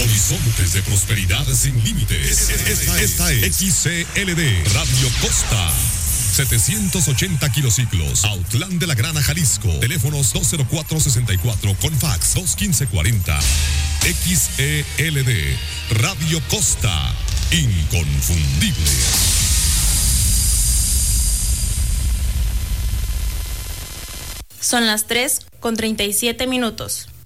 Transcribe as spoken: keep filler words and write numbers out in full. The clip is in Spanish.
Horizontes de prosperidad sin límites. Esta, esta es X C L D Radio Costa. setecientos ochenta kilociclos, Autlán de la Grana, Jalisco. Teléfonos dos cero cuatro sesenta y cuatro con fax dos uno cinco cuarenta. X E L D Radio Costa. Inconfundible. Son las tres con treinta y siete minutos.